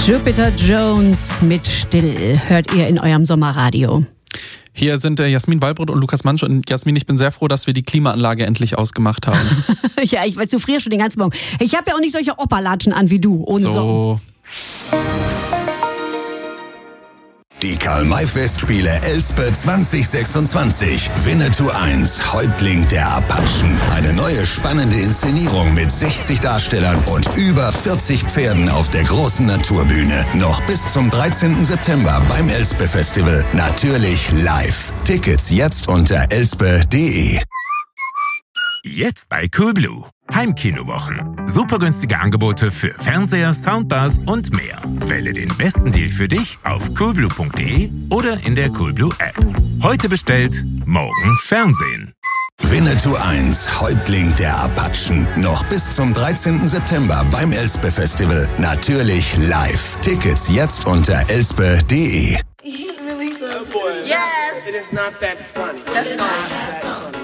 Jupiter Jones mit Still hört ihr in eurem Sommerradio. Hier sind Jasmin Wallbrot und Lukas Mansch. Und Jasmin, ich bin sehr froh, dass wir die Klimaanlage endlich ausgemacht haben. Ja, ich weiß, du frierst schon den ganzen Morgen. Ich habe ja auch nicht solche Opperlatschen an wie du. Ohne Socken. Die Karl-May-Festspiele Elspe 2026. Winnetou 1, Häuptling der Apachen. Eine neue spannende Inszenierung mit 60 Darstellern und über 40 Pferden auf der großen Naturbühne. Noch bis zum 13. September beim Elspe Festival. Natürlich live. Tickets jetzt unter elspe.de. Jetzt bei Coolblue. Heimkinowochen. Super günstige Angebote für Fernseher, Soundbars und mehr. Wähle den besten Deal für dich auf coolblue.de oder in der Coolblue App. Heute bestellt, morgen Fernsehen. Winnetou 1, Häuptling der Apachen. Noch bis zum 13. September beim Elspe Festival. Natürlich live. Tickets jetzt unter elspe.de. Yes. It is not that funny. That's fine.